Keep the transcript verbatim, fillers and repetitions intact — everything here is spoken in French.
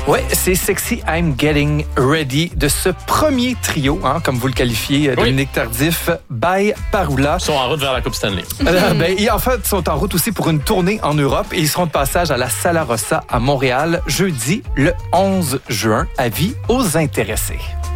Oui, c'est Sexy I'm Getting Ready de ce premier trio, hein, comme vous le qualifiez, oui. Dominique Tardif, by Parula. Ils sont en route vers la Coupe Stanley. Euh, ben, et en fait, ils sont en route aussi pour une tournée en Europe et ils seront de passage à la Sala Rossa à Montréal jeudi le onze juin. Avis aux intéressés.